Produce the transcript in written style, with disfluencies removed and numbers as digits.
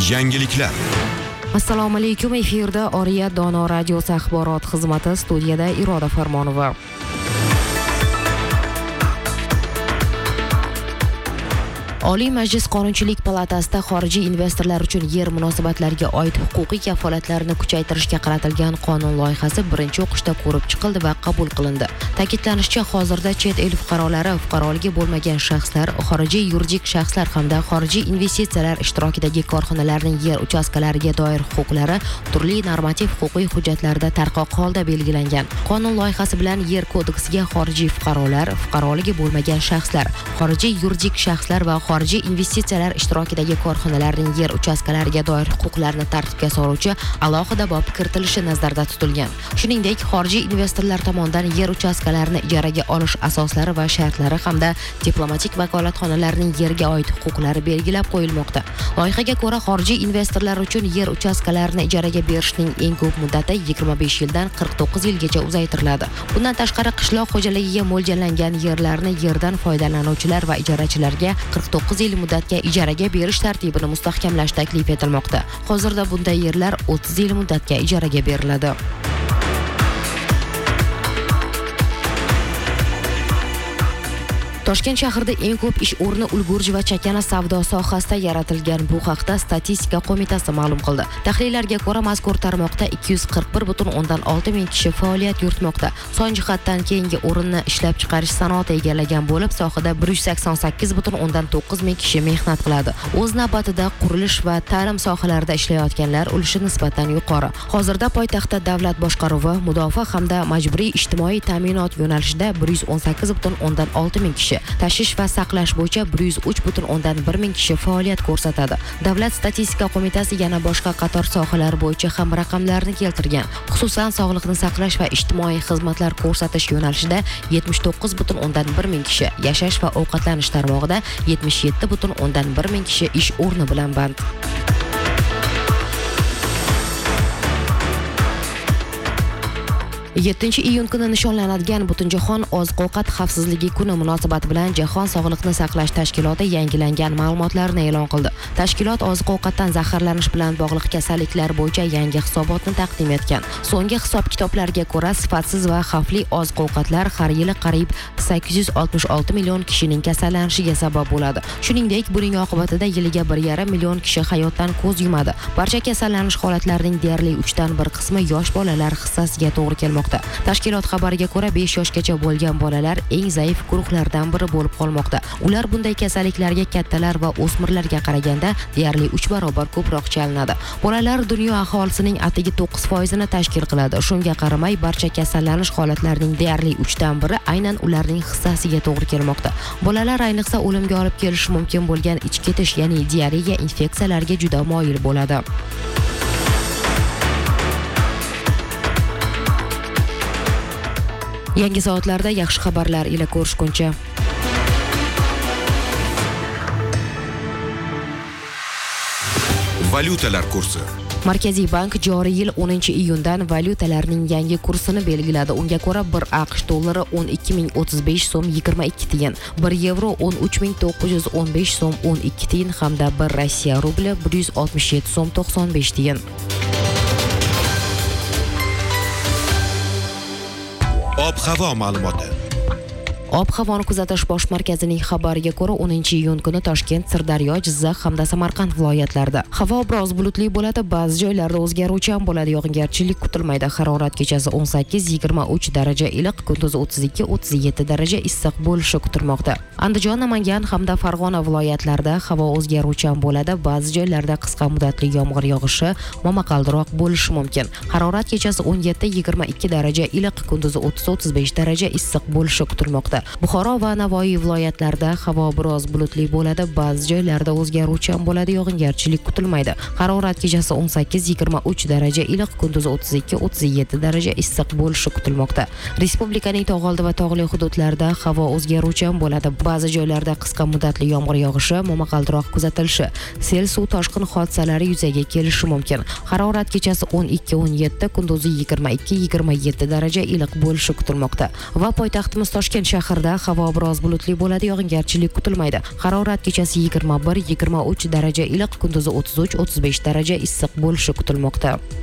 Yangiliklar. Assalomu alaykum, efirda Oriyat Dono radiosi axborot xizmati, studiyada Iroda Farmonova. Oliy Majlis Qonunchilik palatasida xorijiy investorlar uchun yer munosabatlariga oid huquqiy kafolatlarni kuchaytirishga qaratilgan qonun loyihasi birinchi o'qishda ko'rib chiqildi va qabul qilindi. Ta'kidlanishicha, hozirda chet el fuqarolari, fuqaroligi bo'lmagan shaxslar, xorijiy yuridik shaxslar hamda xorijiy investitsiyalar ishtirokidagi korxonalarning yer uchastkalariga doir huquqlari turli normativ huquqiy hujjatlarda tarqoq holda belgilangan. Qonun loyihasi bilan yer kodeksiga xorijiy fuqarolar, fuqaroligi bo'lmagan shaxslar, xorijiy yuridik shaxslar va xorijiy investitsiyalar ishtirokidagi korxonalarning yer uchastkalariga doir huquqlarni tartibga soluvchi alohida bob kiritilishi nazarda tutilgan. Shuningdek, xorijiy investorlar tomonidan yer uchastkalarini ijaraga olish asoslari va shartlari hamda diplomatik vakolatxonalarning yerga oid huquqlari belgilab qo'yilmoqda. Loyihaga ko'ra, xorijiy investorlar uchun yer uchastkalarini ijaraga berishning eng ko'p muddati 25 yildan 49 yilgacha uzaytiriladi. Bundan tashqari, qishloq xo'jaligiga mo'ljallangan yerlarni yerdan foydalanuvchilar va ijarachilarga 49 yil muddatga ijaraga berish tartibini mustahkamlash taklif etilmoqda. Hozirda bunday yerlar 30 yil muddatga ijaraga beriladi. Toshkent shahrida eng ko'p ish o'rni ulgurji va chakana savdo sohasida yaratilgan. Bu haqda Statistika qo'mitasi ma'lum qildi. Tahlillarga ko'ra, mazkur tarmoqda 241,6 ming kishi faoliyat yuritmoqda. Son jihatdan keyingi o'rinni ishlab chiqarish sanoati egallagan bo'lib, sohada 188,9 ming kishi mehnat qiladi. O'z navbatida qurilish va ta'lim sohalarida ishlayotganlar ulushi nisbatan yuqori. Hozirda poytaxtda davlat boshqaruvi, mudofaa hamda majburiy ijtimoiy ta'minot yo'nalishida 118,6 ming kishi, tashish va saqlash bo'yicha 103,1 ming kishi faoliyat ko'rsatadi. Davlat statistika qo'mitasi yana boshqa qator sohalar bo'yicha ham raqamlarni keltirgan. Xususan, sog'liqni saqlash va ijtimoiy xizmatlar ko'rsatish yo'nalishida 79,1 ming kishi, yashash va ovqatlanish tarmog'ida 77,1 ming kishi ish o'rni bilan band. 7-iyun kuni nishonlanadigan Butunjahon oziq-ovqat xavfsizligi kuni munosabati bilan Jahon sog'liqni saqlash tashkiloti yangilangan ma'lumotlarni e'lon qildi. Tashkilot oziq-ovqatdan zaharlanish bilan bog'liq kasalliklar bo'yicha yangi hisobotni taqdim etgan. So'nggi hisob-kitoblarga ko'ra, sifatsiz va xavfli oziq-ovqatlar har yili qariyb 866 million kishining kasallanishiga sabab bo'ladi. Shuningdek, buning oqibatida yiliga 1,5 million kishi hayotdan ko'z yumadi. Barcha kasallanish holatlarining deyarli 3dan 1 qismi yosh bolalar hissasiga to'g'ri kelmoqda. Tashkilot xabariga ko'ra, 5 yoshgacha bo'lgan bolalar eng zaif guruhlardan biri bo'lib qolmoqda. Ular bunday kasalliklarga kattalar va o'smirlarga qaraganda deyarli 3 barobar ko'proq chalinadi. Bolalar dunyo aholisining atigi 9% tashkil qiladi. Shunga qaramay, barcha kasallanish holatlarining deyarli 3dan 1 aynan ularning hissasiga to'g'ri kelmoqda. Bolalar ayniqsa o'limga olib kelishi mumkin bo'lgan ichki ketish, ya'ni diareya infeksiyalarga juda moyil bo'ladi. Yangi soatlarda yaxshi xabarlar ila ko'rishguncha. Valyutalar kursi. Markaziy bank joriy yil 10-iyundan valyutalarning yangi kursini belgiladi. Unga ko'ra, 1 AQSh dollari 12,035 so'm 22 tiyin, 1 yevro 13,915 so'm 12 tiyin hamda 1 Rossiya rubli 167 so'm 95 tiyin. Ob-havo ma'lumoti. Ob-havoni kuzatish bosh markazining xabariga ko'ra, 10-iyun kuni Toshkent, Sirdaryo, Jizzax hamda Samarqand viloyatlarida havo biroz bulutli bo'ladi, ba'zi joylarda o'zgaruvchan bo'ladi, yog'ingarchilik kutilmaydi. Harorat kechasi 18-23 daraja iliq, kunduzi 32-37 daraja issiq bo'lishi kutilmoqda. Andijon, Namangan hamda Farg'ona viloyatlarida havo o'zgaruvchan bo'ladi, ba'zi joylarda qisqa muddatli yomg'ir yog'ishi, momaqaldiroq bo'lishi mumkin. Harorat kechasi 17-22 daraja iliq, kunduzi 30-35 daraja issiq bo'lishi kutilmoqda. Buxoro va Navoiy viloyatlarida havo biroz bulutli bo'ladi, ba'zi joylarda o'zgaruvchan bo'ladi, yog'ingarchilik kutilmaydi. Harorat kechasi 18-23 daraja iliq, kunduzi 32-37 daraja issiq bo'lishi kutilmoqda. Respublikaning tog'oldi va tog'li hududlarida havo o'zgaruvchan bo'ladi, ba'zi joylarda qisqa muddatli yomg'ir yog'ishi, momaqaldiroq kuzatilishi, sel suv toshqin hodisalari yuzaga kelishi mumkin. Harorat kechasi 12-17, kunduzi 22-27 daraja iliq bo'lishi kutilmoqda. Va poytaxtimiz Toshkent shahri Shaharda havo biroz bulutli bo'ladi, yog'ingarchilik kutilmaydi. Harorat kechasi 21-23 daraja iliq, kunduzi 33-35 daraja issiq bo'lishi kutilmoqda.